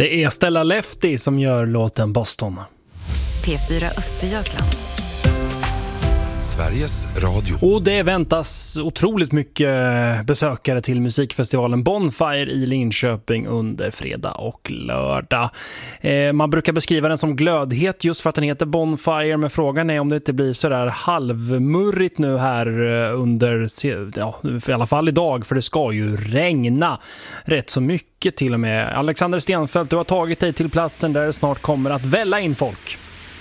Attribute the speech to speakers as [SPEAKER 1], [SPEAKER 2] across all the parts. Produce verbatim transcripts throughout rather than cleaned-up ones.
[SPEAKER 1] Det är Stella Lefty som gör låten Boston.
[SPEAKER 2] P fyra Östergötland.
[SPEAKER 3] Sveriges Radio.
[SPEAKER 1] Och det väntas otroligt mycket besökare till musikfestivalen Bonfire i Linköping under fredag och lördag. Eh, man brukar beskriva den som glödhet just för att den heter Bonfire, men frågan är om det inte blir sådär halvmurrigt nu här under, ja, i alla fall idag, för det ska ju regna rätt så mycket till och med. Alexander Stenfeldt, du har tagit dig till platsen där det snart kommer att välla in folk.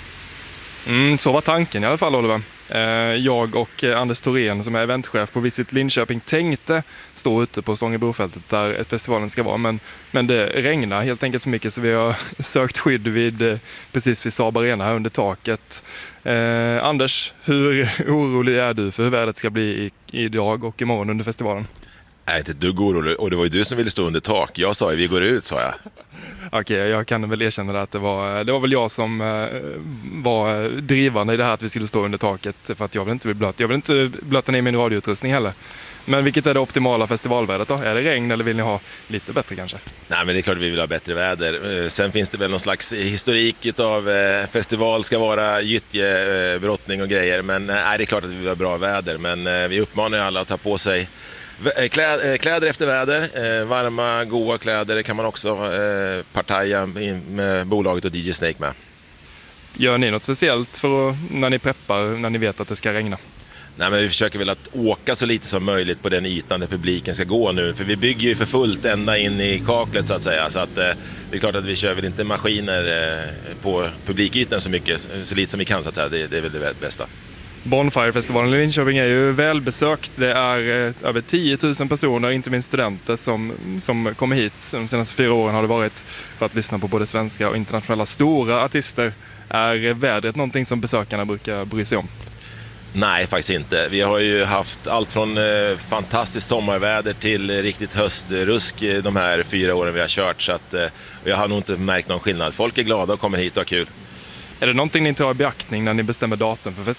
[SPEAKER 4] Mm, så var tanken i alla fall, Oliver. Jag och Anders Thorén som är eventchef på Visit Linköping tänkte stå ute på Stångebrofältet där festivalen ska vara, men, men det regnar helt enkelt för mycket så vi har sökt skydd vid, precis vid Saab Arena här under taket. Eh, Anders, hur orolig är du för hur vädret ska bli i, idag och imorgon under festivalen?
[SPEAKER 5] Nej, inte du orolig, och det var ju du som ville stå under tak. Jag sa ju vi går ut, sa jag.
[SPEAKER 4] Okej, okay, jag kan väl erkänna att det var, det var väl jag som eh, var drivande i det här att vi skulle stå under taket, för att jag vill inte bli blöt. Jag vill inte blöta ner min radioutrustning heller. Men vilket är det optimala festivalvädret då? Är det regn eller vill ni ha lite bättre kanske?
[SPEAKER 5] Nej, men det är klart att vi vill ha bättre väder. Sen finns det väl någon slags historik av eh, festival ska vara gyttje, eh, brottning och grejer. Men nej, det är klart att vi vill ha bra väder. Men eh, vi uppmanar alla att ta på sig Klä, kläder efter väder, eh, varma, goda kläder kan man också eh, partaja med bolaget och D J Snake med.
[SPEAKER 4] Gör ni något speciellt för att, när ni preppar, när ni vet att det ska regna?
[SPEAKER 5] Nej, men vi försöker väl att åka så lite som möjligt på den ytan där publiken ska gå nu. För vi bygger ju för fullt ända in i kaklet så att säga. Så att, eh, det är klart att vi kör väl inte maskiner eh, på publikytan så mycket, så lite som vi kan så att säga. Det, det är väl det bästa.
[SPEAKER 4] Bonfire-festivalen i Linköping är ju välbesökt. Det är eh, över tio tusen personer, inte minst studenter, som, som kommer hit. De senaste fyra åren har det varit för att lyssna på både svenska och internationella stora artister. Är vädret någonting som besökarna brukar bry sig om?
[SPEAKER 5] Nej, faktiskt inte. Vi har ju haft allt från eh, fantastiskt sommarväder till eh, riktigt höstrusk eh, de här fyra åren vi har kört. Så att, eh, jag har nog inte märkt någon skillnad. Folk är glada och kommer hit och har kul.
[SPEAKER 4] Är det någonting ni tar i beaktning när ni bestämmer datum för festivalen?